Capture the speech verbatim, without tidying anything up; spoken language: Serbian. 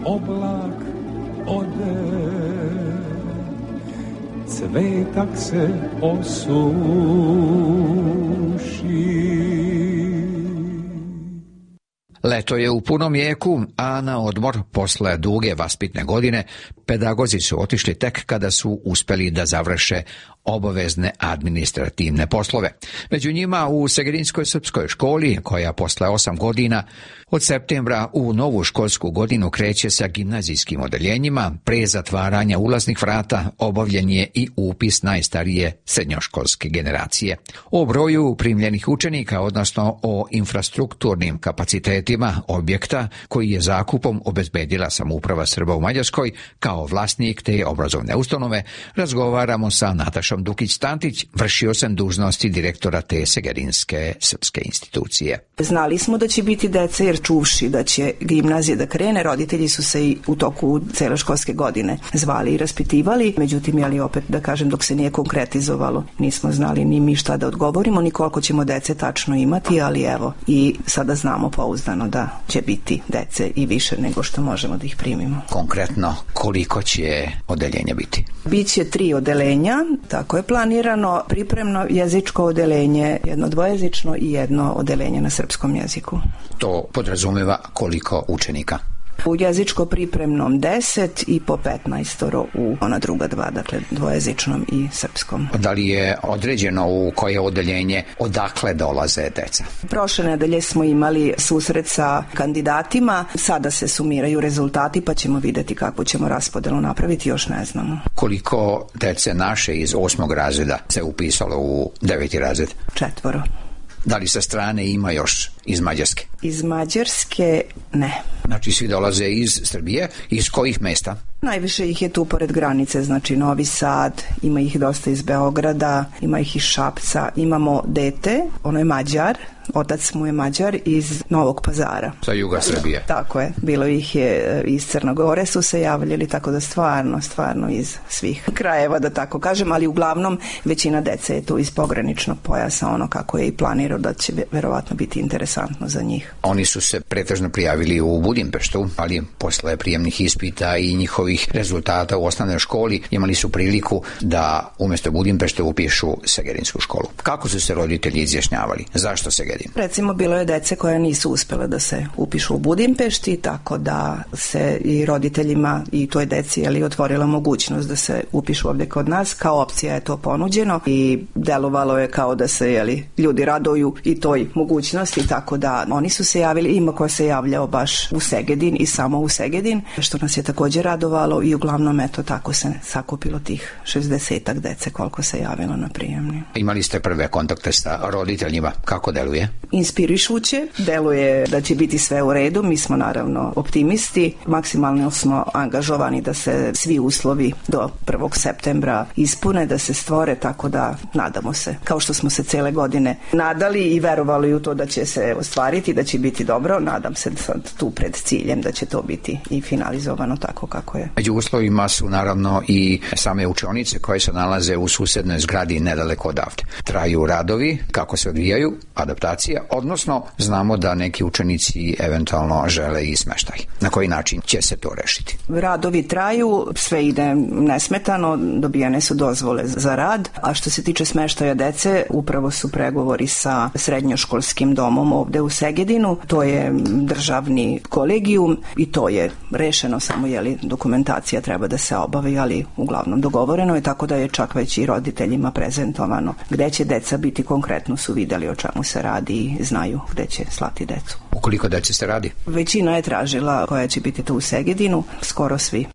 oblak ode, cvetak se osuši. Leto je u punom jeku, a na odmor posle duge vaspitne godine pedagozi su otišli tek kada su uspeli da završe obavezne administrativne poslove. Među njima u Segedinskoj srpskoj školi, koja posle osam godina od septembra u novu školsku godinu kreće sa gimnazijskim odeljenjima, pre zatvaranja ulaznih vrata obavljen je i upis najstarije srednjoškolske generacije. O broju primljenih učenika, odnosno o infrastrukturnim kapacitetima objekta koji je zakupom obezbedila samouprava Srba u Mađarskoj kao vlasnik te obrazovne ustanove, razgovaramo sa Natašom Dukić-Tantić, vršiocem dužnosti direktora te Segedinske srpske institucije. Znali smo da će biti deca, jer čuvši da će gimnazija da krene, roditelji su se i u toku cele školske godine zvali i raspitivali, međutim, jeli opet da kažem, dok se nije konkretizovalo, nismo znali ni mi šta da odgovorimo, ni koliko ćemo dece tačno imati, ali evo, i sada znamo pouzdano da će biti dece i više nego što možemo da ih primimo. Konkretno, koliko će odeljenja biti? Biće tri odeljenja, tako je planirano, pripremno jezičko odeljenje, jedno dvojezično i jedno odeljenje na srpskom jeziku. To podrazumeva koliko učenika? U jezičko pripremnom deset i po petnaestoro u ona druga dva, dakle dvojezičnom i srpskom. Da li je određeno u koje odeljenje odakle dolaze deca? Prošle nedelje smo imali susret sa kandidatima, sada se sumiraju rezultati pa ćemo videti kako ćemo raspodelu napraviti, još ne znamo. Koliko dece naše iz osmog razreda se upisalo u deveti razred? Četvoro. Da li sa strane ima još iz Mađarske? Iz Mađarske ne. Znači svi dolaze iz Srbije, iz kojih mesta? Najviše ih je tu pored granice, znači Novi Sad, ima ih dosta iz Beograda, ima ih iz Šapca, imamo dete, ono je Mađar, otac mu je Mađar iz Novog Pazara. Sa juga Srbije. Tako je, bilo ih je iz Crne Gore su se javljali, tako da stvarno, stvarno iz svih krajeva, da tako kažem, ali uglavnom većina dece je tu iz pograničnog pojasa, ono kako je i planirao da će verovatno biti interesantno za njih. Oni su se pretežno prijavili u Budimpeštu, ali posle prijemnih ispita i njihovih rezultata u osnovnoj školi imali su priliku da umjesto Budimpešte upišu Segedinsku školu. Kako su se roditelji izjašnjavali? Zašto Segedin? Recimo, bilo je dece koje nisu uspjele da se upišu u Budimpešti, tako da se i roditeljima i toj deci je li otvorila mogućnost da se upišu ovdje kod nas. Kao opcija je to ponuđeno i delovalo je kao da se je li ljudi raduju i toj mogućnosti, tako da oni su se javili, ima ko se javljao baš u Segedin i samo u Segedin, što nas je također radovalo i uglavnom eto tako se sakupilo tih šezdesetak dece koliko se javilo na prijemni. Imali ste prve kontakte sa roditeljima, kako deluje? Inspirišuće, deluje da će biti sve u redu, mi smo naravno optimisti, maksimalno smo angažovani da se svi uslovi do prvog septembra ispune, da se stvore, tako da nadamo se, kao što smo se cele godine nadali i verovali u to da će se ostvariti, da će biti dobro, nadam se sad tu pred ciljem da će to biti i finalizovano tako kako je. Među uslovima su naravno i same učionice koje se nalaze u susednoj zgradi nedaleko odavde. Traju radovi, kako se odvijaju, adaptacija, odnosno znamo da neki učenici eventualno žele i smeštaj. Na koji način će se to rešiti? Radovi traju, sve ide nesmetano, dobijene su dozvole za rad, a što se tiče smeštaja dece, upravo su pregovori sa srednjoškolskim domom ovde u Segedinu, to je državni kolegijum i to je rešeno, samo je li dokumentacija treba da se obavi, ali uglavnom dogovoreno je, tako da je čak već i roditeljima prezentovano gde će deca biti, konkretno su videli o čemu se radi i znaju gde će slati decu. O koliko dece se radi? Većina je tražila koja će biti tu u Segedinu, skoro svi.